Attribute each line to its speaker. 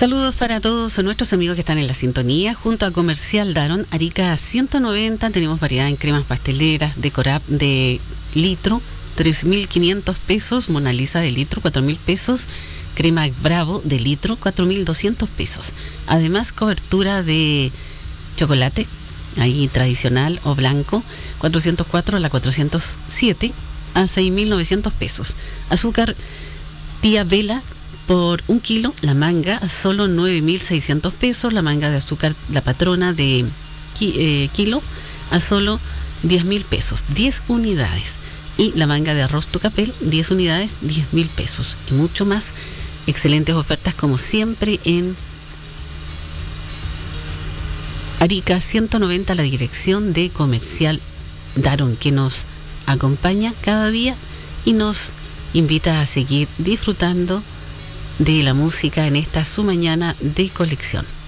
Speaker 1: Saludos para todos nuestros amigos que están en la sintonía. Junto a Comercial Daron, Arica 190, tenemos variedad en cremas pasteleras de Corap de litro, 3.500 pesos, Mona Lisa de litro, 4.000 pesos, crema Bravo de litro, 4.200 pesos. Además, cobertura de chocolate, ahí tradicional o blanco, 404 a la 407, a 6.900 pesos. Azúcar Tía Vela, por 1 kilo, la manga a solo 9.600 pesos, la manga de azúcar, la patrona de kilo, a solo 10.000 pesos, 10 unidades. Y la manga de arroz Tucapel, 10 unidades, 10.000 pesos. Y mucho más. Excelentes ofertas como siempre en Arica 190, la dirección de Comercial Daron, que nos acompaña cada día y nos invita a seguir disfrutando de la música en esta su mañana de colección.